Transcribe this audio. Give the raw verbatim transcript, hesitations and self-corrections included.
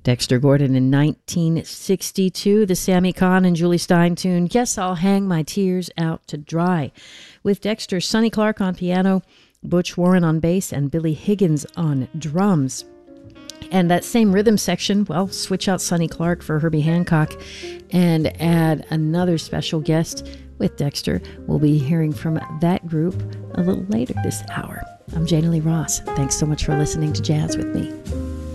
Dexter Gordon in nineteen sixty-two, the Sammy Kahn and Julie Stein tune, Guess I'll Hang My Tears Out to Dry, with Dexter, Sonny Clark on piano, Butch Warren on bass, and Billy Higgins on drums. And that same rhythm section, well, switch out Sonny Clark for Herbie Hancock and add another special guest with Dexter. We'll be hearing from that group a little later this hour. I'm Jana Lee Ross. Thanks so much for listening to Jazz with me.